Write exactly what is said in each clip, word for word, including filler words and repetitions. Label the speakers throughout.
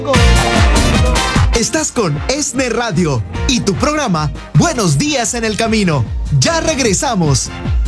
Speaker 1: Estás con ESNE Radio y tu programa Buenos Días en el Camino. Ya regresamos.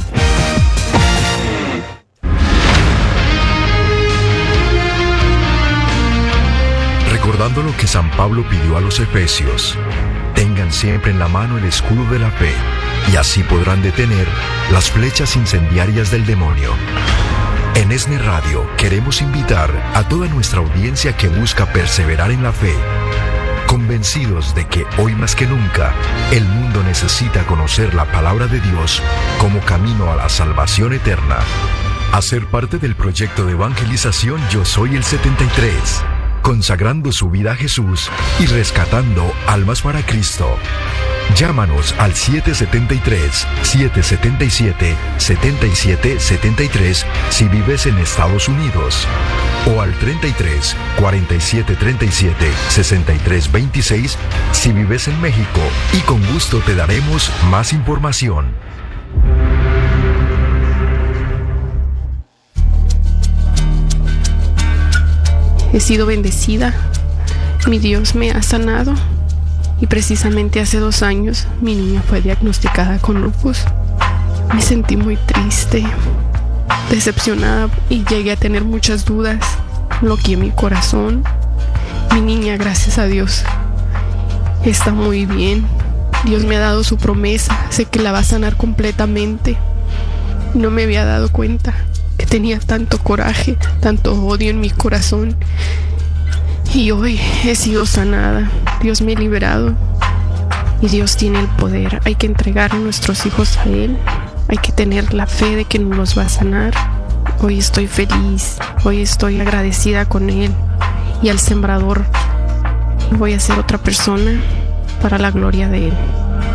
Speaker 2: Recordando lo que San Pablo pidió a los efesios, tengan siempre en la mano el escudo de la fe y así podrán detener las flechas incendiarias del demonio. En ESNE Radio queremos invitar a toda nuestra audiencia que busca perseverar en la fe, convencidos de que hoy más que nunca el mundo necesita conocer la palabra de Dios como camino a la salvación eterna. A ser parte del proyecto de evangelización Yo Soy el setenta y tres, consagrando su vida a Jesús y rescatando almas para Cristo. Llámanos al siete siete tres, siete siete siete, siete siete siete tres si vives en Estados Unidos o al treinta y tres, cuarenta y siete treinta y siete, sesenta y tres veintiséis si vives en México y con gusto te daremos más información.
Speaker 3: He sido bendecida, mi Dios me ha sanado y precisamente hace dos años mi niña fue diagnosticada con lupus. Me sentí muy triste, decepcionada y llegué a tener muchas dudas. Bloqueé mi corazón. Mi niña, gracias a Dios, está muy bien. Dios me ha dado su promesa, sé que la va a sanar completamente. No me había dado cuenta que tenía tanto coraje, tanto odio en mi corazón. Y hoy he sido sanada. Dios me ha liberado. Y Dios tiene el poder. Hay que entregar a nuestros hijos a Él. Hay que tener la fe de que nos los va a sanar. Hoy estoy feliz. Hoy estoy agradecida con Él. Y al sembrador voy a ser otra persona para la gloria de Él.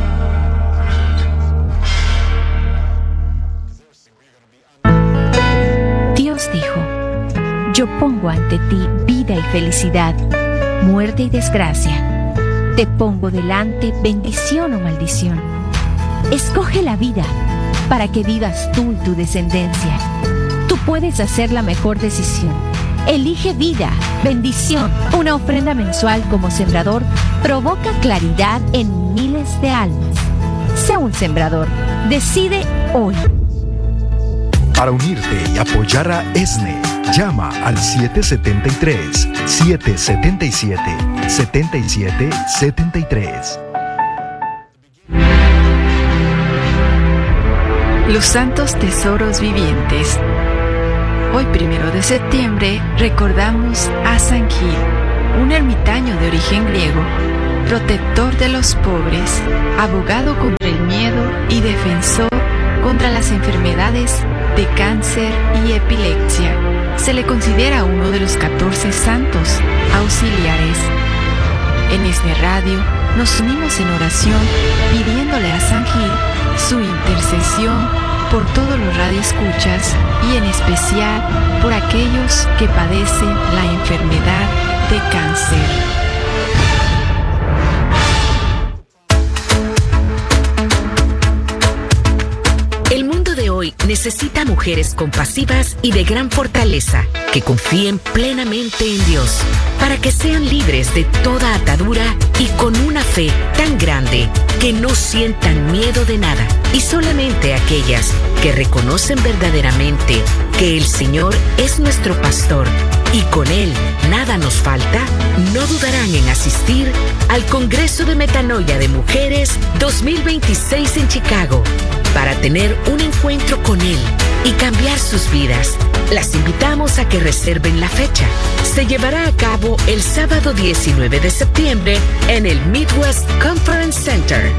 Speaker 4: Dios dijo: yo pongo ante ti vida y felicidad, muerte y desgracia. Te pongo delante bendición o maldición. Escoge la vida para que vivas tú y tu descendencia. Tú puedes hacer la mejor decisión. Elige vida, bendición. Una ofrenda mensual como sembrador provoca claridad en miles de almas. Sé un sembrador. Decide hoy.
Speaker 2: Para unirte y apoyar a ESNE, llama al siete siete tres, siete siete siete, siete siete siete tres.
Speaker 5: Los santos tesoros vivientes. Hoy, primero de septiembre, recordamos a San Gil, un ermitaño de origen griego, protector de los pobres, abogado contra el miedo y defensor contra las enfermedades de cáncer y epilepsia. Se le considera uno de los catorce santos auxiliares. En ESNE Radio nos unimos en oración pidiéndole a San Gil su intercesión por todos los radioescuchas y en especial por aquellos que padecen la enfermedad de cáncer.
Speaker 6: El mundo de hoy necesita mujeres compasivas y de gran fortaleza, que confíen plenamente en Dios, para que sean libres de toda atadura y con una fe tan grande que no sientan miedo de nada. Y solamente aquellas que reconocen verdaderamente que el Señor es nuestro pastor y con Él nada nos falta, no dudarán en asistir al Congreso de Metanoia de Mujeres dos mil veintiséis en Chicago, para tener un encuentro con Él y cambiar sus vidas. Las invitamos a que reserven la fecha. Se llevará a cabo el sábado diecinueve de septiembre en el Midwest Conference Center.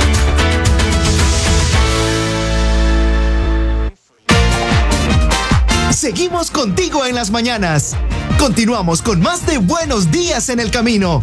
Speaker 1: Seguimos contigo en las mañanas. Continuamos con más de Buenos Días en el Camino.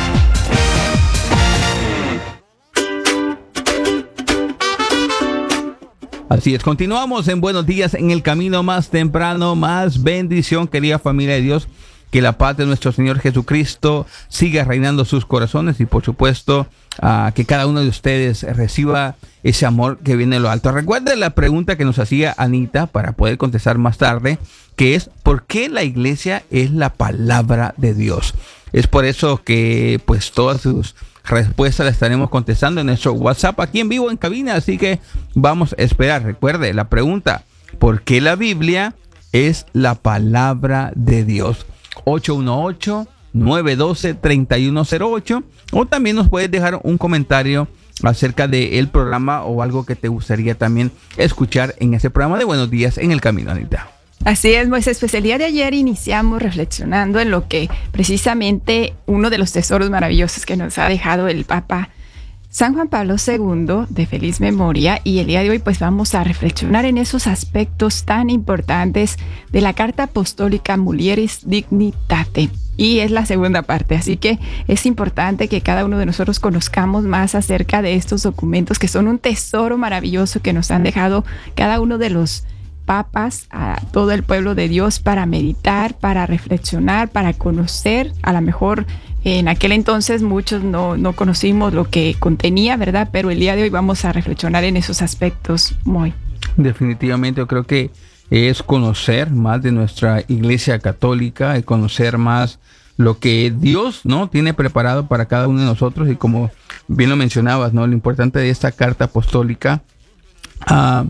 Speaker 7: Así es, continuamos en Buenos Días en el Camino, más temprano, más bendición, querida familia de Dios. Que la paz de nuestro Señor Jesucristo siga reinando sus corazones y por supuesto uh, que cada uno de ustedes reciba ese amor que viene de lo alto. Recuerden la pregunta que nos hacía Anita para poder contestar más tarde, que es: ¿por qué la iglesia es la palabra de Dios? Es por eso que pues todas sus respuestas las estaremos contestando en nuestro WhatsApp aquí en vivo en cabina, así que vamos a esperar. Recuerde la pregunta: ¿por qué la Biblia es la palabra de Dios? ocho uno ocho, nueve uno dos, tres uno cero ocho, o también nos puedes dejar un comentario acerca del programa o algo que te gustaría también escuchar en ese programa de Buenos Días en el Camino, Anita.
Speaker 5: Así es, Moisés. Pues el día de ayer iniciamos reflexionando en lo que precisamente uno de los tesoros maravillosos que nos ha dejado el Papa San Juan Pablo segundo, de feliz memoria, y el día de hoy pues vamos a reflexionar en esos aspectos tan importantes de la Carta Apostólica Mulieris Dignitate, y es la segunda parte, así que es importante que cada uno de nosotros conozcamos más acerca de estos documentos que son un tesoro maravilloso que nos han dejado cada uno de los papas a todo el pueblo de Dios para meditar, para reflexionar, para conocer. A lo mejor en aquel entonces muchos no, no conocimos lo que contenía, ¿verdad? Pero el día de hoy vamos a reflexionar en esos aspectos muy.
Speaker 7: Definitivamente yo creo que es conocer más de nuestra Iglesia Católica y conocer más lo que Dios, ¿no?, tiene preparado para cada uno de nosotros. Y como bien lo mencionabas, ¿no?, lo importante de esta carta apostólica, uh,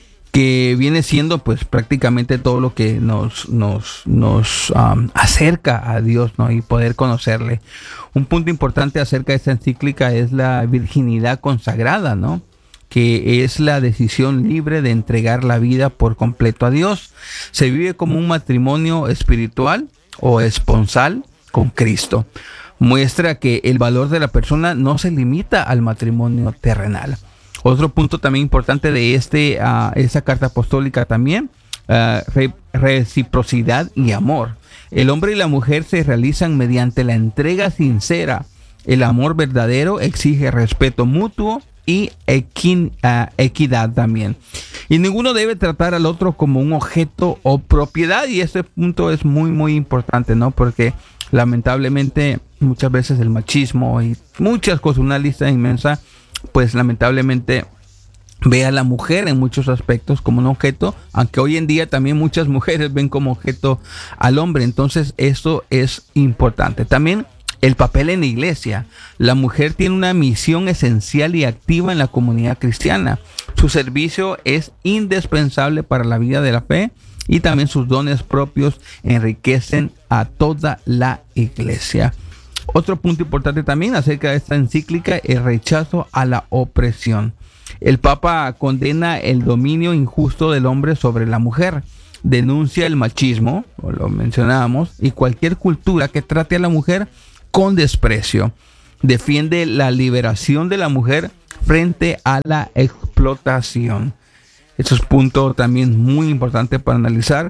Speaker 7: que viene siendo pues prácticamente todo lo que nos, nos, nos um, acerca a Dios, ¿no?, y poder conocerle. Un punto importante acerca de esta encíclica es la virginidad consagrada, ¿no?, que es la decisión libre de entregar la vida por completo a Dios. Se vive como un matrimonio espiritual o esponsal con Cristo. Muestra que el valor de la persona no se limita al matrimonio terrenal. Otro punto también importante de este, uh, esta carta apostólica también, uh, re reciprocidad y amor. El hombre y la mujer se realizan mediante la entrega sincera. El amor verdadero exige respeto mutuo y equi uh, equidad también. Y ninguno debe tratar al otro como un objeto o propiedad. Y este punto es muy, muy importante, ¿no? Porque lamentablemente muchas veces el machismo y muchas cosas, una lista inmensa, pues lamentablemente ve a la mujer en muchos aspectos como un objeto, aunque hoy en día también muchas mujeres ven como objeto al hombre. Entonces esto es importante. También el papel en la iglesia. La mujer tiene una misión esencial y activa en la comunidad cristiana. Su servicio es indispensable para la vida de la fe, y también sus dones propios enriquecen a toda la iglesia. Otro punto importante también acerca de esta encíclica es el rechazo a la opresión. El Papa condena el dominio injusto del hombre sobre la mujer, denuncia el machismo, como lo mencionábamos, y cualquier cultura que trate a la mujer con desprecio. Defiende la liberación de la mujer frente a la explotación. Estos puntos también muy importantes para analizar.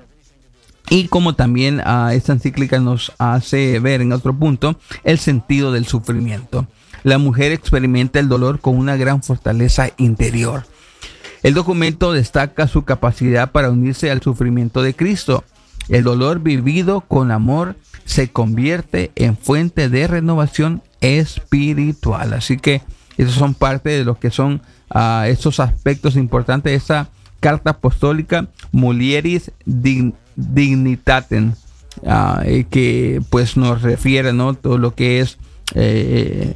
Speaker 7: Y como también uh, esta encíclica nos hace ver en otro punto el sentido del sufrimiento. La mujer experimenta el dolor con una gran fortaleza interior. El documento destaca su capacidad para unirse al sufrimiento de Cristo. El dolor vivido con amor se convierte en fuente de renovación espiritual. Así que esos son parte de lo que son uh, estos aspectos importantes de esta carta apostólica Mulieris Dignitate. Dignitatem, uh, que pues nos refiere, ¿no?, todo lo que es eh,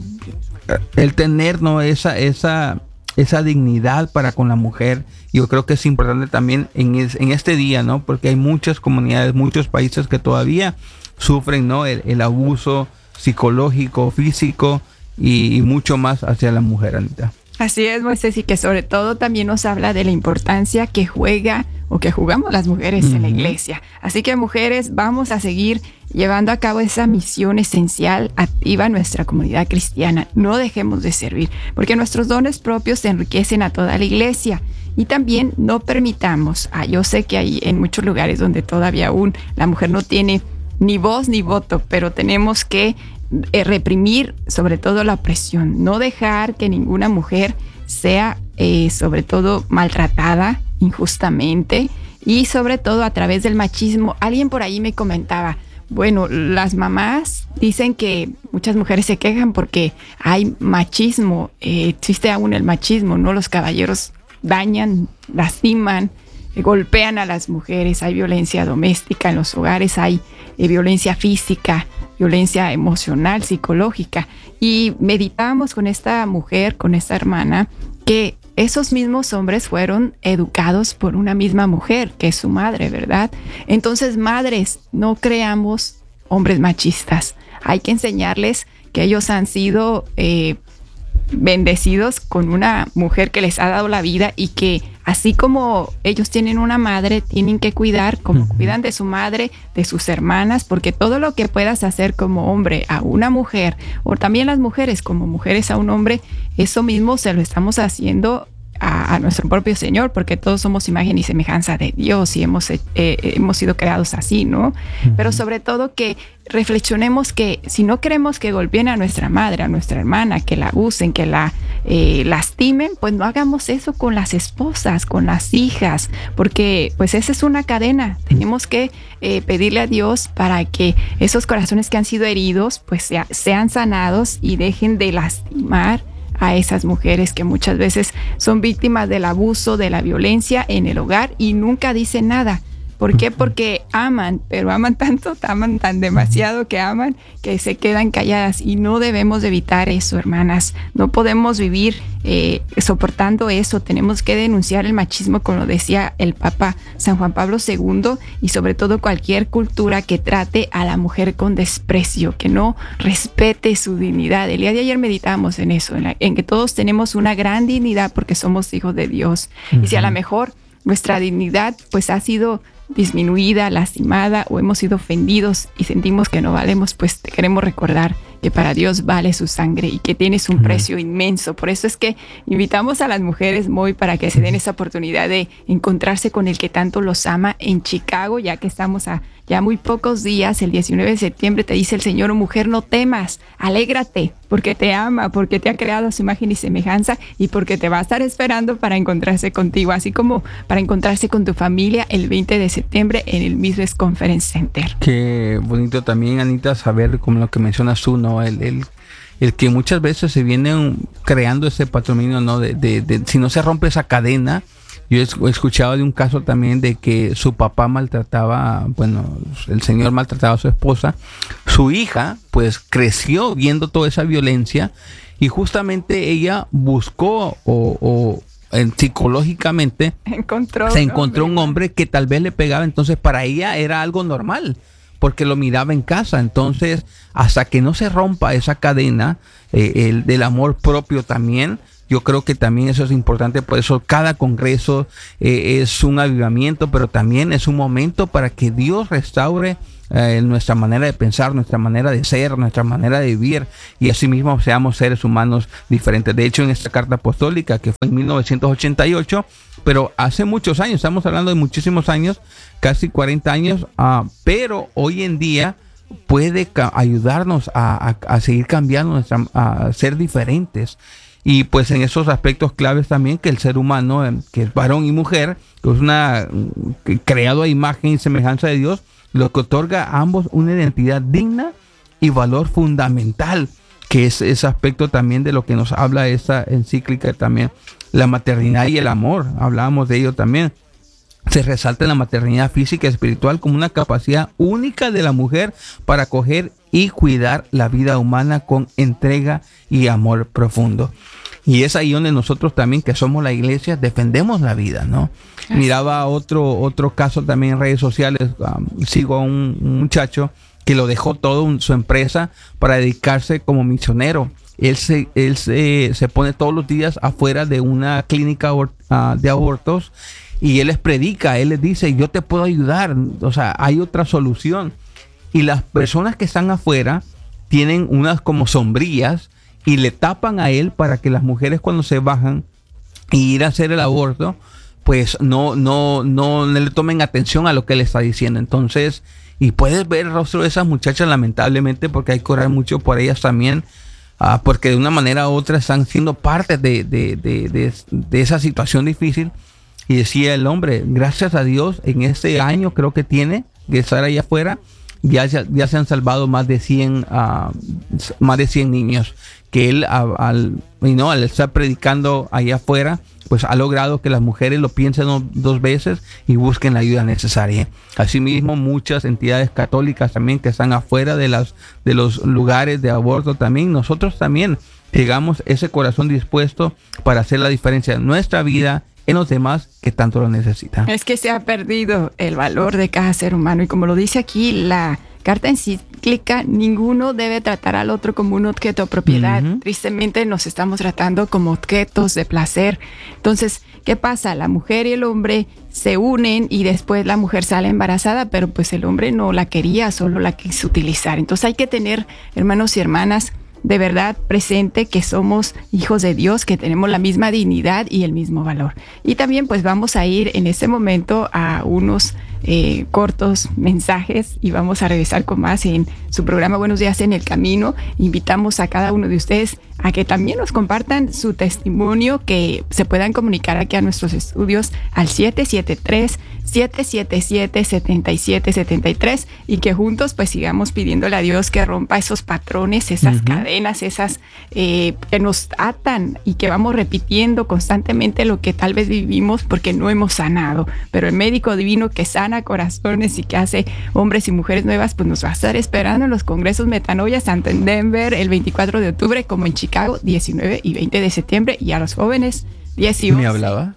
Speaker 7: el, el tener, ¿no?, esa, esa, esa dignidad para con la mujer. Yo creo que es importante también en, es, en este día, ¿no?, porque hay muchas comunidades, muchos países que todavía sufren, ¿no?, el, el abuso psicológico, físico y, y mucho más hacia la mujer, Anita.
Speaker 5: Así es, Moisés, y que sobre todo también nos habla de la importancia que juega o que jugamos las mujeres uh-huh. en la iglesia. Así que, mujeres, vamos a seguir llevando a cabo esa misión esencial, activa en nuestra comunidad cristiana. No dejemos de servir, porque nuestros dones propios enriquecen a toda la iglesia. Y también no permitamos, ah, yo sé que hay en muchos lugares donde todavía aún la mujer no tiene ni voz ni voto, pero tenemos que Eh, reprimir sobre todo la opresión, no dejar que ninguna mujer sea eh, sobre todo maltratada injustamente y sobre todo a través del machismo. Alguien por ahí me comentaba, bueno, las mamás dicen que muchas mujeres se quejan porque hay machismo, eh, existe aún el machismo, ¿no? Los caballeros dañan, lastiman, eh, golpean a las mujeres, hay violencia doméstica en los hogares, hay eh, violencia física.
Speaker 8: violencia emocional, psicológica. Y meditábamos con esta mujer, con esta hermana, que esos mismos hombres fueron educados por una misma mujer, que es su madre, ¿verdad? Entonces, madres, no creamos hombres machistas. Hay que enseñarles que ellos han sido eh, bendecidos con una mujer que les ha dado la vida y que así como ellos tienen una madre, tienen que cuidar como uh-huh. cuidan de su madre, de sus hermanas, porque todo lo que puedas hacer como hombre a una mujer, o también las mujeres como mujeres a un hombre, eso mismo se lo estamos haciendo A, a nuestro propio Señor, porque todos somos imagen y semejanza de Dios y hemos, eh, hemos sido creados así, ¿no? Uh-huh. Pero sobre todo que reflexionemos que si no queremos que golpeen a nuestra madre, a nuestra hermana, que la abusen, que la eh, lastimen, pues no hagamos eso con las esposas, con las hijas, porque pues esa es una cadena. Tenemos que eh, pedirle a Dios para que esos corazones que han sido heridos, pues sea, sean sanados y dejen de lastimar a esas mujeres que muchas veces son víctimas del abuso, de la violencia en el hogar y nunca dicen nada. ¿Por qué? Porque aman, pero aman tanto, aman tan demasiado que aman que se quedan calladas y no debemos de evitar eso, hermanas. No podemos vivir eh, soportando eso. Tenemos que denunciar el machismo, como decía el Papa San Juan Pablo segundo, y sobre todo cualquier cultura que trate a la mujer con desprecio, que no respete su dignidad. El día de ayer meditamos en eso, en, la, en que todos tenemos una gran dignidad porque somos hijos de Dios. Uh-huh. Y si a lo mejor nuestra dignidad pues ha sido disminuida, lastimada o hemos sido ofendidos y sentimos que no valemos, pues te queremos recordar que para Dios vale su sangre y que tienes un precio inmenso. Por eso es que invitamos a las mujeres, Moy, para que se den esa oportunidad de encontrarse con el que tanto los ama en Chicago, ya que estamos a ya muy pocos días. El diecinueve de septiembre te dice el Señor: oh, mujer, no temas, alégrate, porque te ama, porque te ha creado a su imagen y semejanza y porque te va a estar esperando para encontrarse contigo, así como para encontrarse con tu familia el veinte de septiembre en el Midwest Conference Center.
Speaker 7: Qué bonito también, Anita, saber como lo que mencionas tú, ¿no? El, el, el que muchas veces se viene creando ese patrocinio, ¿no? De, de, de, si no se rompe esa cadena. Yo he escuchado de un caso también de que su papá maltrataba, bueno, el señor maltrataba a su esposa. Su hija, pues, creció viendo toda esa violencia y justamente ella buscó o, o en, psicológicamente
Speaker 8: encontró
Speaker 7: se encontró un hombre que tal vez le pegaba. Entonces, para ella era algo normal, porque lo miraba en casa. Entonces, hasta que no se rompa esa cadena eh, el del amor propio también, yo creo que también eso es importante. Por eso cada congreso eh, es un avivamiento, pero también es un momento para que Dios restaure eh, nuestra manera de pensar, nuestra manera de ser, nuestra manera de vivir, y asimismo seamos seres humanos diferentes. De hecho, en esta carta apostólica, que fue en mil novecientos ochenta y ocho, pero hace muchos años, estamos hablando de muchísimos años, casi cuarenta años, uh, pero hoy en día puede ca- ayudarnos a, a, a seguir cambiando, nuestra, a ser diferentes. Y pues en esos aspectos claves también, que el ser humano, que es varón y mujer, que es una que creado a imagen y semejanza de Dios, lo que otorga a ambos una identidad digna y valor fundamental, que es ese aspecto también de lo que nos habla esta encíclica también, la maternidad y el amor. Hablábamos de ello también. Se resalta en la maternidad física y espiritual como una capacidad única de la mujer para acoger y cuidar la vida humana con entrega y amor profundo. Y es ahí donde nosotros también, que somos la iglesia, defendemos la vida, ¿no? Miraba otro, otro caso también en redes sociales. Um, sigo a un, un muchacho que lo dejó todo, un, su empresa, para dedicarse como misionero. Él se, él se, se pone todos los días afuera de una clínica uh, de abortos, y él les predica, él les dice: yo te puedo ayudar, o sea, hay otra solución. Y las personas que están afuera tienen unas como sombrillas y le tapan a él para que las mujeres, cuando se bajan y ir a hacer el aborto, pues no, no, no, no le tomen atención a lo que él está diciendo. Entonces, y puedes ver el rostro de esas muchachas, lamentablemente, porque hay que orar mucho por ellas también, uh, porque de una manera u otra están siendo parte de, de, de, de, de esa situación difícil. Y decía el hombre: gracias a Dios, en este año creo que tiene que estar allá afuera, ya, ya, ya se han salvado más de cien, uh, más de cien niños que que él al, y no, al estar predicando allá afuera, pues ha logrado que las mujeres lo piensen dos veces y busquen la ayuda necesaria. Asimismo, muchas entidades católicas también que están afuera de las de los lugares de aborto también, nosotros también llegamos ese corazón dispuesto para hacer la diferencia en nuestra vida, en los demás que tanto lo necesitan.
Speaker 8: Es que se ha perdido el valor de cada ser humano y como lo dice aquí la carta encíclica, ninguno debe tratar al otro como un objeto de propiedad. Uh-huh. Tristemente nos estamos tratando como objetos de placer. Entonces, ¿qué pasa? La mujer y el hombre se unen y después la mujer sale embarazada, pero pues el hombre no la quería, solo la quiso utilizar. Entonces hay que tener, hermanos y hermanas, de verdad presente que somos hijos de Dios, que tenemos la misma dignidad y el mismo valor. Y también pues vamos a ir en este momento a unos eh, cortos mensajes y vamos a regresar con más en su programa Buenos Días en el Camino. Invitamos a cada uno de ustedes a que también nos compartan su testimonio, que se puedan comunicar aquí a nuestros estudios al siete siete tres, siete siete siete, siete siete siete tres y que juntos pues sigamos pidiéndole a Dios que rompa esos patrones, esas uh-huh. cadenas, esas eh, que nos atan y que vamos repitiendo constantemente lo que tal vez vivimos porque no hemos sanado. Pero el médico divino que sana corazones y que hace hombres y mujeres nuevas, pues nos va a estar esperando en los congresos Metanoia, tanto en Denver el veinticuatro de octubre como en Chicago diecinueve y veinte de septiembre, y a los jóvenes diez y once.
Speaker 7: ¿Me hablaba?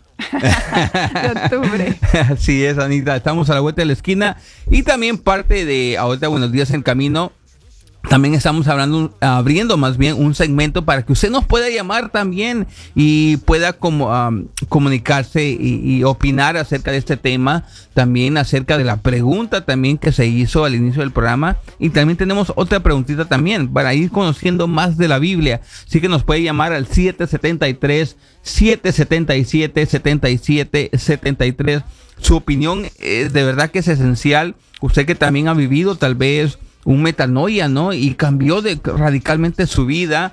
Speaker 8: de octubre.
Speaker 7: Así es, Anita, estamos a la vuelta de la esquina y también parte de ahorita Buenos Días en Camino. También estamos hablando, abriendo más bien un segmento para que usted nos pueda llamar también y pueda como, um, comunicarse y, y opinar acerca de este tema, también acerca de la pregunta también que se hizo al inicio del programa, y también tenemos otra preguntita también para ir conociendo más de la Biblia. Así que nos puede llamar al siete siete tres, siete siete siete, siete siete siete tres. Su opinión es de verdad que es esencial. Usted que también ha vivido tal vez un metanoia, ¿no? Y cambió de, radicalmente su vida,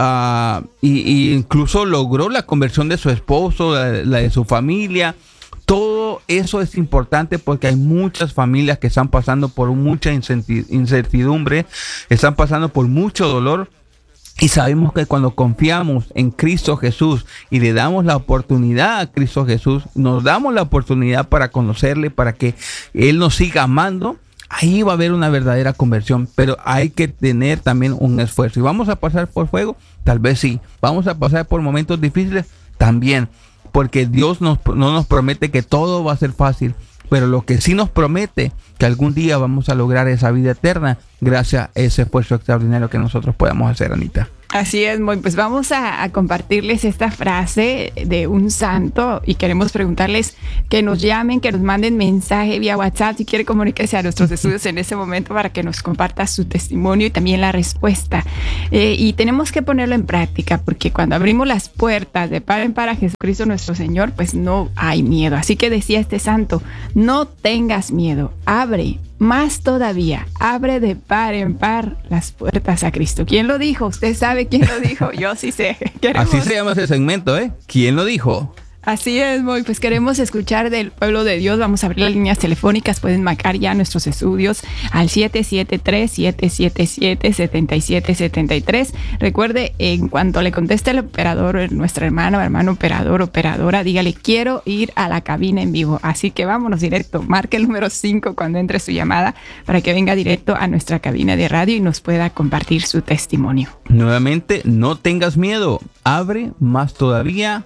Speaker 7: uh, y, y incluso logró la conversión de su esposo, la, la de su familia. Todo eso es importante porque hay muchas familias que están pasando por mucha incertidumbre, están pasando por mucho dolor. Y sabemos que cuando confiamos en Cristo Jesús y le damos la oportunidad a Cristo Jesús, nos damos la oportunidad para conocerle, para que Él nos siga amando, ahí va a haber una verdadera conversión, pero hay que tener también un esfuerzo. ¿Y vamos a pasar por fuego? Tal vez sí. ¿Vamos a pasar por momentos difíciles? También, porque Dios nos, no nos promete que todo va a ser fácil, pero lo que sí nos promete, que algún día vamos a lograr esa vida eterna gracias a ese esfuerzo extraordinario que nosotros podamos hacer, Anita.
Speaker 8: Así es, Moy. Pues vamos a, a compartirles esta frase de un santo y queremos preguntarles que nos llamen, que nos manden mensaje vía WhatsApp si quiere comunicarse a nuestros estudios en ese momento para que nos comparta su testimonio y también la respuesta. Eh, y tenemos que ponerlo en práctica porque cuando abrimos las puertas de par en par a Jesucristo nuestro Señor, pues no hay miedo. Así que decía este santo, no tengas miedo, abre. Más todavía, abre de par en par las puertas a Cristo. ¿Quién lo dijo? ¿Usted sabe quién lo dijo? Yo sí sé.
Speaker 7: Queremos... Así se llama ese segmento, ¿eh? ¿Quién lo dijo?
Speaker 8: Así es, Moy. Pues queremos escuchar del pueblo de Dios. Vamos a abrir las líneas telefónicas. Pueden marcar ya nuestros estudios al siete siete tres, siete siete siete, siete siete siete tres. Recuerde, en cuanto le conteste el operador, nuestra hermana o hermano operador, operadora, dígale, quiero ir a la cabina en vivo. Así que vámonos directo. Marque el número cinco cuando entre su llamada para que venga directo a nuestra cabina de radio y nos pueda compartir su testimonio.
Speaker 7: Nuevamente, no tengas miedo. Abre más todavía.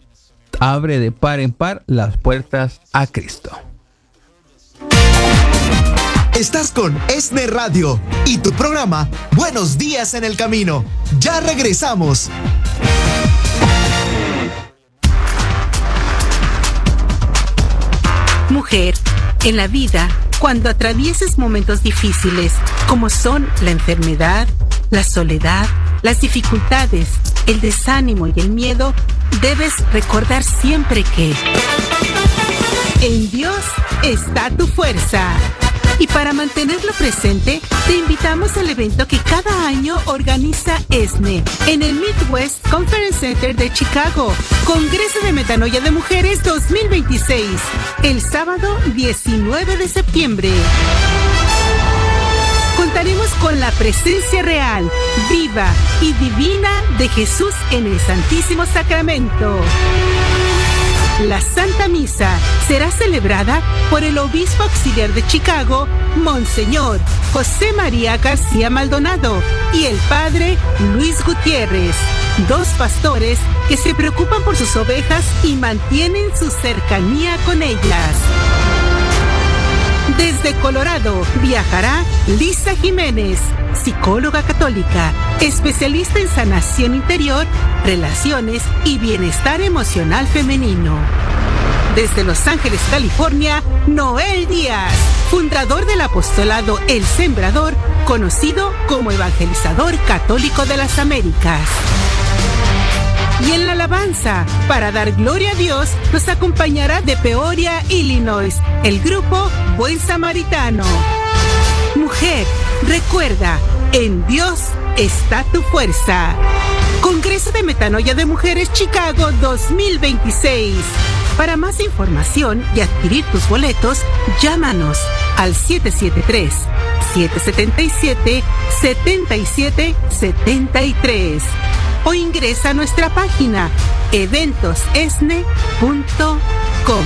Speaker 7: Abre de par en par las puertas a Cristo.
Speaker 1: Estás con ESNE Radio y tu programa Buenos Días en el Camino. Ya regresamos.
Speaker 6: Mujer, en la vida, cuando atravieses momentos difíciles, como son la enfermedad, la soledad, las dificultades, el desánimo y el miedo, debes recordar siempre que en Dios está tu fuerza. Y para mantenerlo presente, te invitamos al evento que cada año organiza ESNE en el Midwest Conference Center de Chicago, Congreso de Metanoia de Mujeres dos mil veintiséis, el sábado diecinueve de septiembre. Con
Speaker 9: contaremos con la presencia real, viva y divina de Jesús en el Santísimo Sacramento. La Santa Misa será celebrada por el Obispo Auxiliar de Chicago, Monseñor José María García Maldonado, y el Padre Luis Gutiérrez, dos pastores que se preocupan por sus ovejas y mantienen su cercanía con ellas. Desde Colorado viajará Lisa Jiménez, psicóloga católica, especialista en sanación interior, relaciones y bienestar emocional femenino. Desde Los Ángeles, California, Noel Díaz, fundador del apostolado El Sembrador, conocido como evangelizador católico de las Américas. Y en la alabanza, para dar gloria a Dios, nos acompañará de Peoria, Illinois, el grupo Buen Samaritano. Mujer, recuerda, en Dios está tu fuerza. Congreso de Metanoia de Mujeres Chicago dos mil veintiséis. Para más información y adquirir tus boletos, llámanos al siete siete tres, siete siete siete, siete siete siete tres o ingresa a nuestra página eventos esne punto com.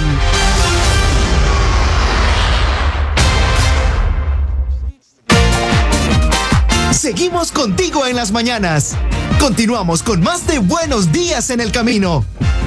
Speaker 1: Seguimos contigo en las mañanas. Continuamos con más de Buenos Días en el Camino.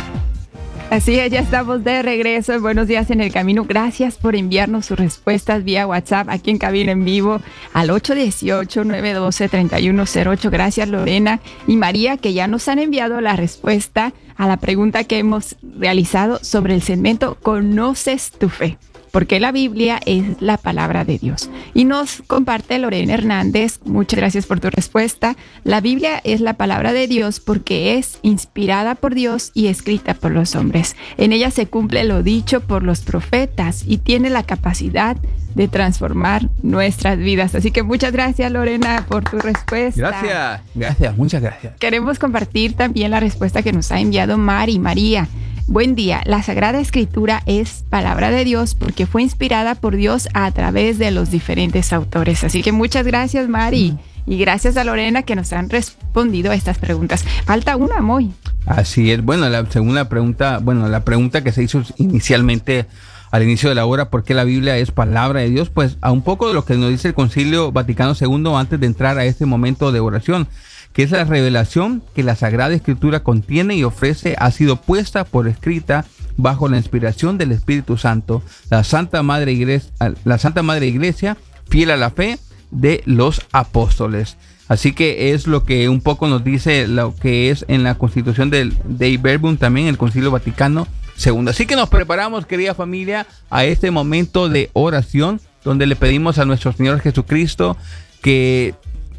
Speaker 8: Así es, ya estamos de regreso en Buenos Días en el Camino. Gracias por enviarnos sus respuestas vía WhatsApp aquí en Cabina en Vivo al ocho uno ocho, nueve uno dos, tres uno cero ocho. Gracias Lorena y María, que ya nos han enviado la respuesta a la pregunta que hemos realizado sobre el segmento ¿Conoces tu fe? Porque la Biblia es la palabra de Dios. Y nos comparte Lorena Hernández, muchas gracias por tu respuesta. La Biblia es la palabra de Dios porque es inspirada por Dios y escrita por los hombres. En ella se cumple lo dicho por los profetas y tiene la capacidad de transformar nuestras vidas. Así que muchas gracias Lorena por tu respuesta.
Speaker 7: Gracias, gracias, muchas gracias.
Speaker 8: Queremos compartir también la respuesta que nos ha enviado Mari María. Buen día, la Sagrada Escritura es palabra de Dios porque fue inspirada por Dios a través de los diferentes autores. Así que muchas gracias Mari mm. y gracias a Lorena que nos han respondido a estas preguntas. Falta una, Moy.
Speaker 7: Así es, bueno, la segunda pregunta, bueno, la pregunta que se hizo inicialmente al inicio de la hora, ¿por qué la Biblia es palabra de Dios? Pues a un poco de lo que nos dice el Concilio Vaticano segundo antes de entrar a este momento de oración, que es la revelación que la Sagrada Escritura contiene y ofrece, ha sido puesta por escrita bajo la inspiración del Espíritu Santo, la Santa Madre Iglesia, la Santa Madre Iglesia, fiel a la fe de los apóstoles. Así que es lo que un poco nos dice lo que es en la Constitución del Dei Verbum, también el Concilio Vaticano segundo. Así que nos preparamos, querida familia, a este momento de oración, donde le pedimos a nuestro Señor Jesucristo que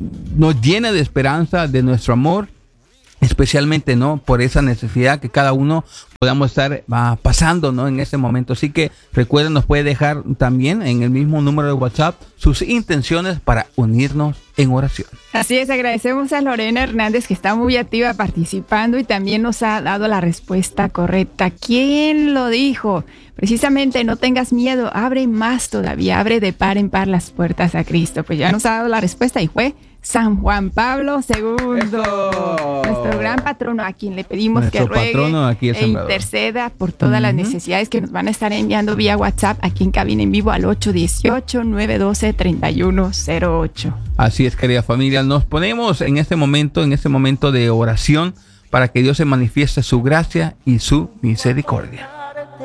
Speaker 7: nos llena de esperanza, de nuestro amor, especialmente no por esa necesidad que cada uno podamos estar uh, pasando, ¿no? En este momento. Así que recuerden, nos puede dejar también en el mismo número de WhatsApp sus intenciones para unirnos en oración.
Speaker 8: Así es, agradecemos a Lorena Hernández, que está muy activa participando y también nos ha dado la respuesta correcta. ¿Quién lo dijo? Precisamente, no tengas miedo, abre más todavía, abre de par en par las puertas a Cristo. Pues ya nos ha dado la respuesta y fue San Juan Pablo segundo, ¡eso! Nuestro gran patrono, a quien le pedimos nuestro que ruegue patrono, aquí e interceda por todas uh-huh. las necesidades que nos van a estar enviando vía WhatsApp aquí en Cabina en Vivo al ocho uno ocho, nueve uno dos, tres uno cero ocho.
Speaker 7: Así es, querida familia, nos ponemos en este momento, en este momento de oración para que Dios se manifieste su gracia y su misericordia.